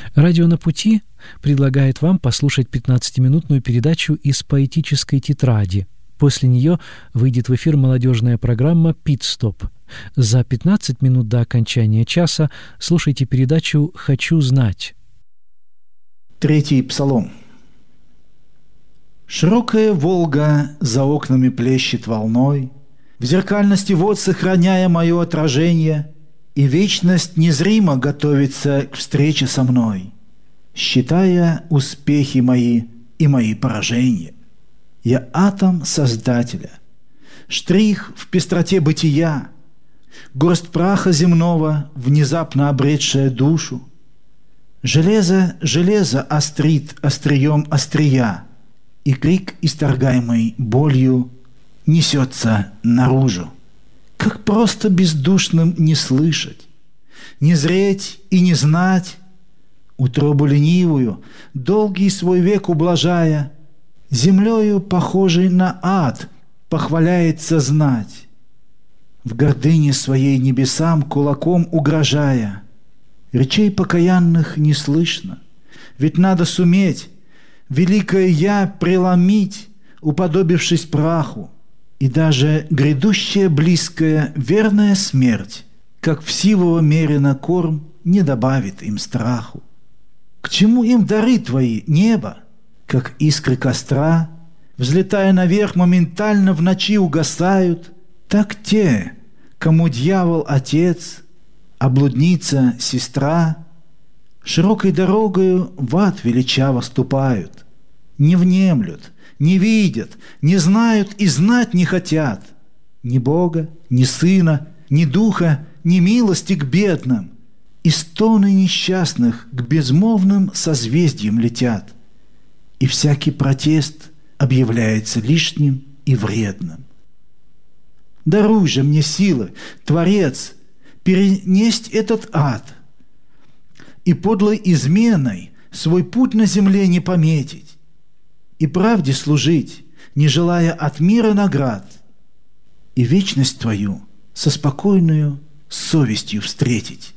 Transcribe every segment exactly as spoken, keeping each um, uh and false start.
Радио «На пути» предлагает вам послушать пятнадцатиминутную передачу из поэтической тетради. После нее выйдет в эфир молодежная программа «Пит-стоп». За пятнадцать минут до окончания часа слушайте передачу «Хочу знать». Третий псалом. Широкая Волга за окнами плещет волной, в зеркальности вод сохраняя мое отражение, и вечность незримо готовится к встрече со мной, считая успехи мои и мои поражения. Я атом Создателя, штрих в пестроте бытия, горсть праха земного, внезапно обретшая душу. Железо, железо острит острием острия, и крик, исторгаемый болью, несется наружу. Как просто бездушным не слышать, не зреть и не знать, утробу ленивую, долгий свой век ублажая, землею, похожей на ад, похваляется знать, в гордыне своей небесам кулаком угрожая. Речей покаянных не слышно, ведь надо суметь великое «Я» преломить, уподобившись праху, и даже грядущая близкая верная смерть, как в сивого мерина корм, не добавит им страху. К чему им дары твои, небо? Как искры костра, взлетая наверх, моментально в ночи угасают, так те, кому дьявол отец, а блудница сестра, широкой дорогою в ад величаво ступают, не внемлют, не видят, не знают и знать не хотят ни Бога, ни Сына, ни Духа, ни милости к бедным, и стоны несчастных к безмолвным созвездиям летят, и всякий протест объявляется лишним и вредным. Даруй же мне силы, Творец, перенесть этот ад и подлой изменой свой путь на земле не пометить, и правде служить, не желая от мира наград, и вечность Твою со спокойною совестью встретить.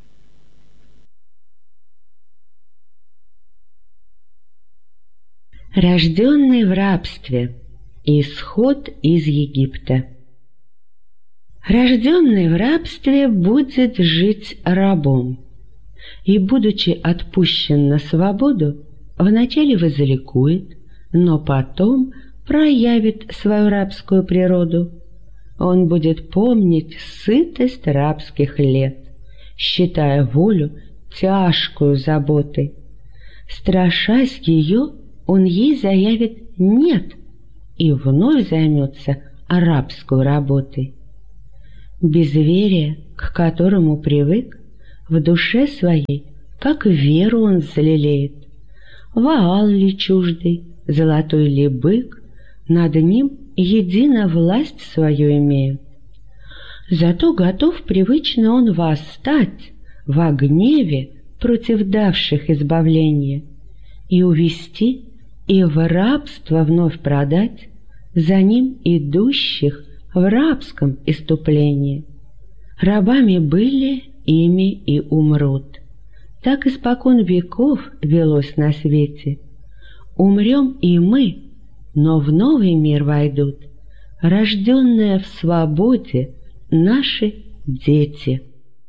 Рожденный в рабстве. Исход из Египта. Рожденный в рабстве будет жить рабом, и, будучи отпущен на свободу, вначале возликует, но потом проявит свою рабскую природу. Он будет помнить сытость рабских лет, считая волю тяжкую заботой. Страшась ее, он ей заявит «нет» и вновь займется рабской работой. Безверие, к которому привык, в душе своей, как веру он взлелеет. Ваал ли чуждый, золотой ли бык, над ним едино власть свою имеют. Зато готов привычно он восстать во гневе против давших избавления и увести, и в рабство вновь продать за ним идущих в рабском иступлении. Рабами были, ими и умрут. Так испокон веков велось на свете. Умрем и мы, но в новый мир войдут, рожденные в свободе наши дети.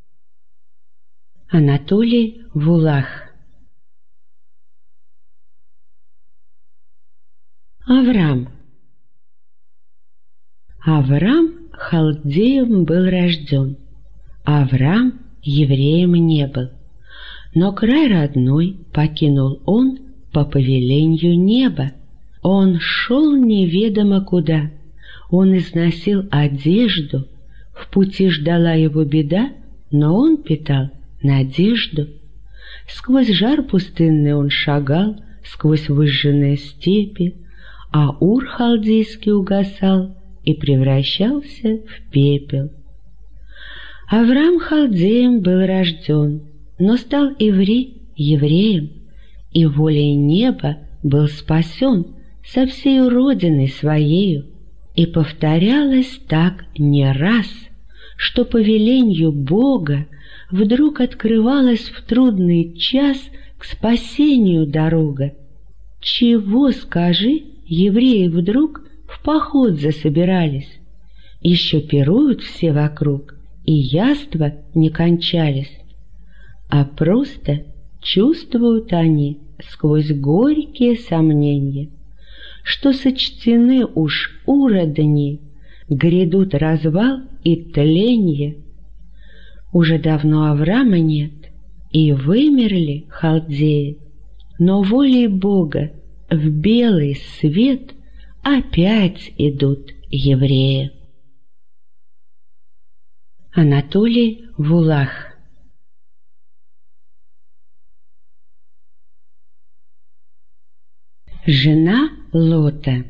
Анатолий Вулах. Авраам. Авраам халдеем был рожден, Авраам евреем не был, но край родной покинул он по повелению неба. Он шел неведомо куда, он износил одежду, в пути ждала его беда, но он питал надежду. Сквозь жар пустынный он шагал, сквозь выжженные степи, а Ур халдейский угасал и превращался в пепел. Авраам халдеем был рожден, но стал Иври евреем, и волей неба был спасен со всей родиной своею. И повторялось так не раз, что по веленью Бога вдруг открывалось в трудный час к спасению дорога. Чего, скажи, евреи вдруг в поход засобирались? Еще пируют все вокруг, и яства не кончались. А просто чувствуют они сквозь горькие сомнения, что сочтены уж уродни, грядут развал и тленье. Уже давно Авраама нет, и вымерли халдеи, но волей Бога в белый свет опять идут евреи. Анатолий Вулах. Жена Лота.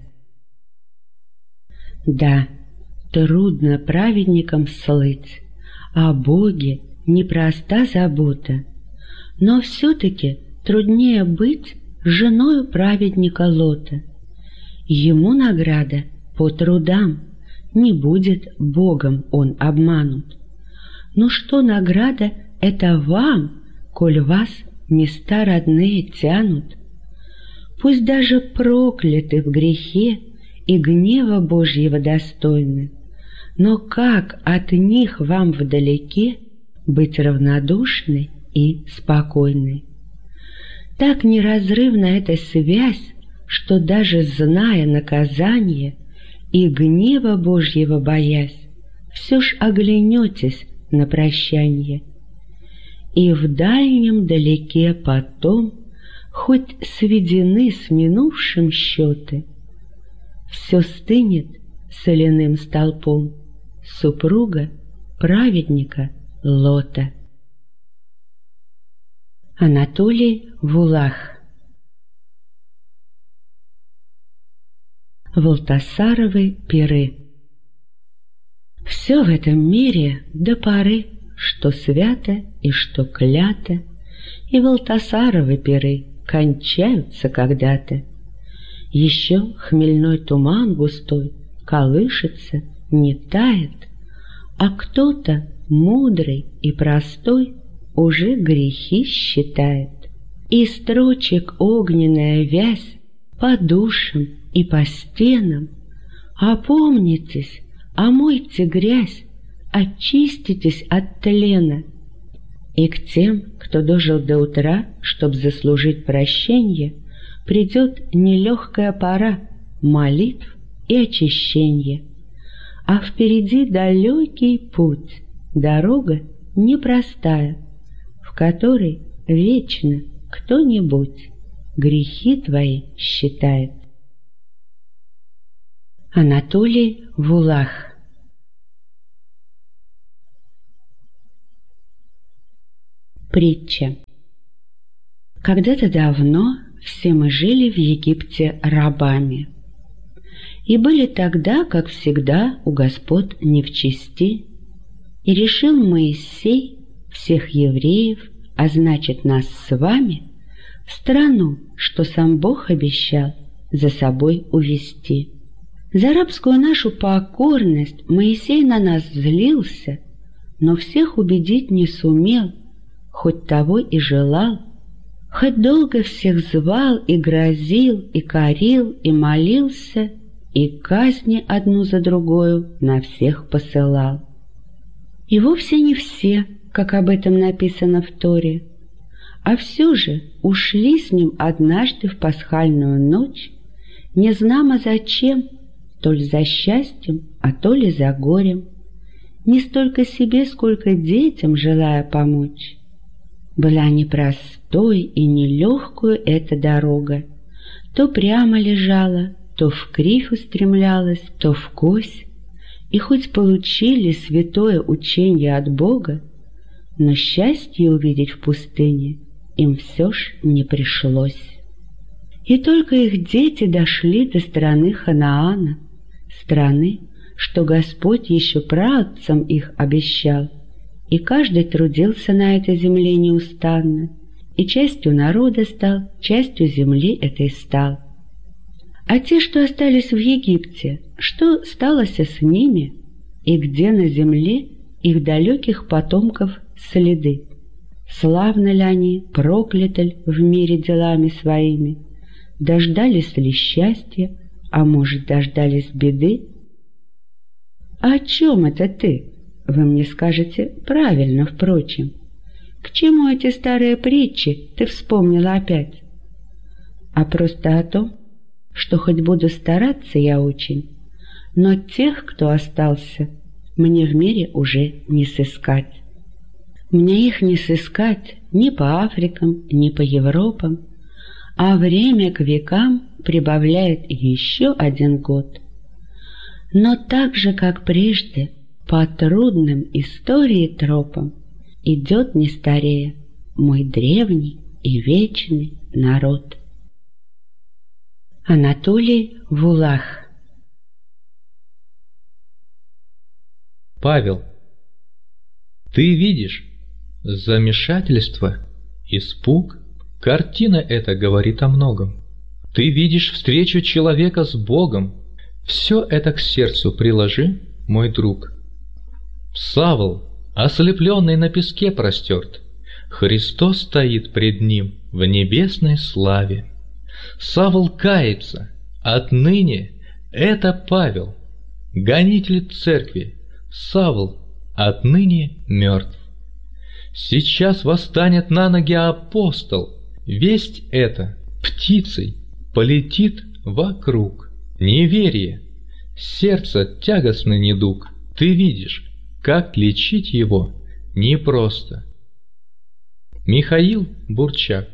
Да, трудно праведникам слыть, о Боге непроста забота, но все-таки труднее быть женою праведника Лота. Ему награда по трудам, не будет Богом он обманут. Но что награда — это вам, коль вас места родные тянут? Пусть даже прокляты в грехе и гнева Божьего достойны, но как от них вам вдалеке быть равнодушной и спокойной? Так неразрывна эта связь, что даже зная наказание и гнева Божьего боясь, все ж оглянетесь на прощанье. И в дальнем далеке потом хоть сведены с минувшим счеты, все стынет соляным столпом супруга праведника Лота. Анатолий Вулах. Валтасаровы пиры. Все в этом мире до поры, что свято и что клято, и Валтасаровы пиры кончаются когда-то. Еще хмельной туман густой колышется, не тает, а кто-то мудрый и простой уже грехи считает. И строчек огненная вязь по душам и по стенам. Опомнитесь, омойте грязь, очиститесь от тлена. И к тем, кто дожил до утра, чтоб заслужить прощенье, придет нелегкая пора молитв и очищения. А впереди далекий путь, дорога непростая, в которой вечно кто-нибудь грехи твои считает. Анатолий Вулах. Притча. Когда-то давно все мы жили в Египте рабами. И были тогда, как всегда, у господ не в чести. И решил Моисей всех евреев, а значит нас с вами, в страну, что сам Бог обещал, за собой увести. За рабскую нашу покорность Моисей на нас злился, но всех убедить не сумел, хоть того и желал. Хоть долго всех звал и грозил, и корил, и молился, и казни одну за другою на всех посылал. И вовсе не все, как об этом написано в Торе, а все же ушли с ним однажды в пасхальную ночь, незнамо зачем, то ли за счастьем, а то ли за горем, не столько себе, сколько детям желая помочь. Была непростой и нелегкую эта дорога, то прямо лежала, то вкривь устремлялась, то вкось, и хоть получили святое учение от Бога, но счастье увидеть в пустыне им все ж не пришлось. И только их дети дошли до страны Ханаана, страны, что Господь еще праотцам их обещал, и каждый трудился на этой земле неустанно, и частью народа стал, частью земли этой стал. А те, что остались в Египте, что сталося с ними, и где на земле их далеких потомков следы? Славны ли они, прокляты ли в мире делами своими? Дождались ли счастья, а может, дождались беды? А о чем это ты? Вы мне скажете правильно, впрочем. К чему эти старые притчи ты вспомнила опять? А просто о том, что хоть буду стараться я очень, но тех, кто остался, мне в мире уже не сыскать. Мне их не сыскать ни по Африкам, ни по Европам, а время к векам прибавляет еще один год. Но так же, как прежде, по трудным истории тропам идет не старея мой древний и вечный народ. Анатолий Вулах. Павел, ты видишь замешательство, испуг? Картина эта говорит о многом. Ты видишь встречу человека с Богом. Все это к сердцу приложи, мой друг. Савл, ослепленный на песке простерт, Христос стоит пред ним в небесной славе. Савл кается, отныне это Павел, гонитель церкви. Савл отныне мертв. Сейчас восстанет на ноги апостол. Весть эта птицей полетит вокруг. Неверие, сердце тягостный недуг. Ты видишь, как лечить его непросто. Михаил Бурчак.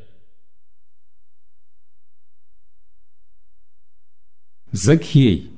Закхей.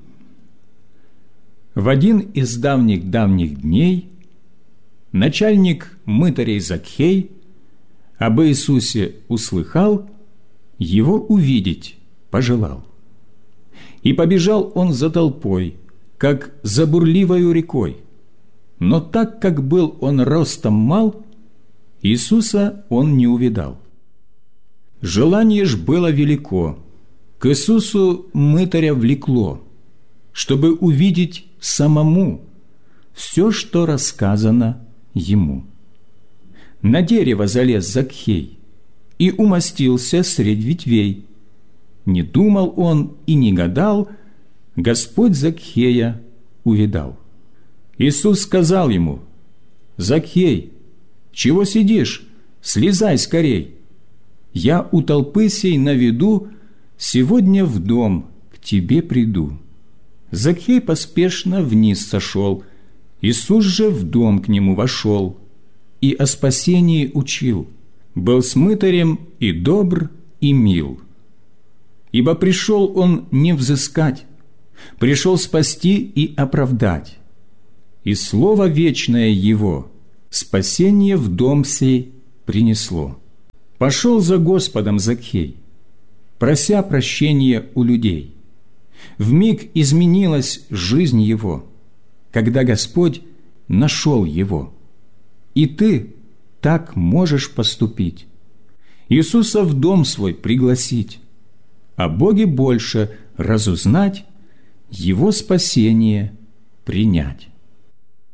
В один из давних-давних дней начальник мытарей Закхей об Иисусе услыхал, его увидеть пожелал. И побежал он за толпой, как за бурливою рекой. Но так как был он ростом мал, Иисуса он не увидал. Желание ж было велико, к Иисусу мытаря влекло, чтобы увидеть самому все, что рассказано ему. На дерево залез Закхей и умостился средь ветвей. Не думал он и не гадал, Господь Закхея увидал. Иисус сказал ему: «Закхей, чего сидишь? Слезай скорей! Я у толпы сей на виду, сегодня в дом к тебе приду». Закхей поспешно вниз сошел, Иисус же в дом к нему вошел и о спасении учил, был с мытарем и добр, и мил. Ибо пришел он не взыскать, пришел спасти и оправдать. И слово вечное его спасение в дом сей принесло. Пошел за Господом Закхей, прося прощения у людей. Вмиг изменилась жизнь его, когда Господь нашел его. И ты так можешь поступить: Иисуса в дом свой пригласить, о Боге больше разузнать, Его спасение принять.